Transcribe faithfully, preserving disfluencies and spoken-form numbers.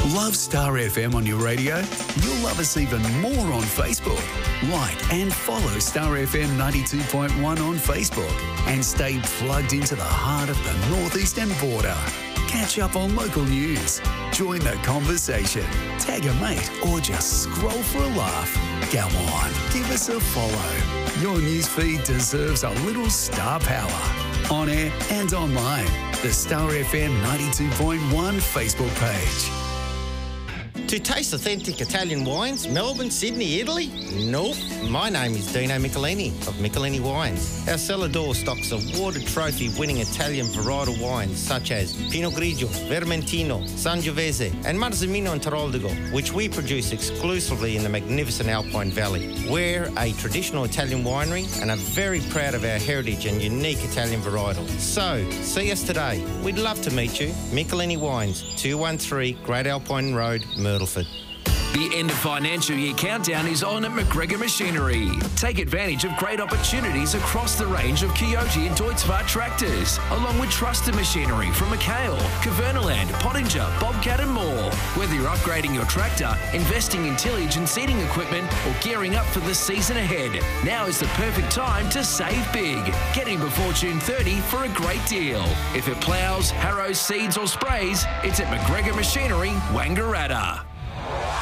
Love Star F M on your radio? You'll love us even more on Facebook. Like and follow Star F M ninety-two point one on Facebook and stay plugged into the heart of the northeastern border. Catch up on local news, join the conversation, tag a mate, or just scroll for a laugh. Go on, give us a follow. Your newsfeed deserves a little star power. On air and online, the Star F M ninety-two point one Facebook page. To taste authentic Italian wines, Melbourne, Sydney, Italy? Nope. My name is Dino Michelini of Michelini Wines. Our cellar door stocks awarded trophy-winning Italian varietal wines such as Pinot Grigio, Vermentino, Sangiovese and Marzemino and Teroldego, which we produce exclusively in the magnificent Alpine Valley. We're a traditional Italian winery and are very proud of our heritage and unique Italian varietal. So, see us today. We'd love to meet you. Michelini Wines, two one three Great Alpine Road, Myrtleford. The end of financial year countdown is on at McGregor Machinery. Take advantage of great opportunities across the range of Kioti and Deutzfahr tractors, along with trusted machinery from McHale, Cavernaland, Pottinger, Bobcat and more. Whether you're upgrading your tractor, investing in tillage and seeding equipment, or gearing up for the season ahead, now is the perfect time to save big. Get in before June thirtieth for a great deal. If it ploughs, harrows, seeds or sprays, it's at McGregor Machinery, Wangaratta.